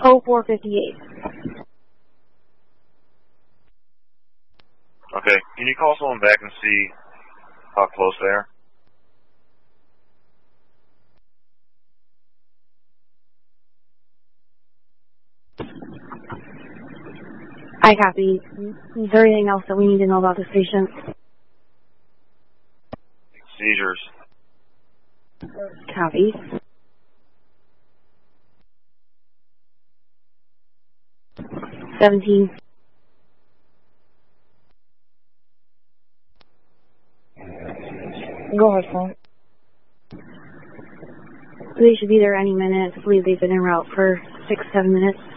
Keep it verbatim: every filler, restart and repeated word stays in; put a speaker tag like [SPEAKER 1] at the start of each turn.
[SPEAKER 1] oh four fifty-eight.
[SPEAKER 2] Okay, can you call someone back and see how close they are?
[SPEAKER 1] I copy. Is there anything else that we need to know about this patient?
[SPEAKER 2] Seizures.
[SPEAKER 1] Copy. seventeen.
[SPEAKER 3] Go ahead, phone.
[SPEAKER 1] They should be there any minute. I believe they've been en route for six, seven minutes.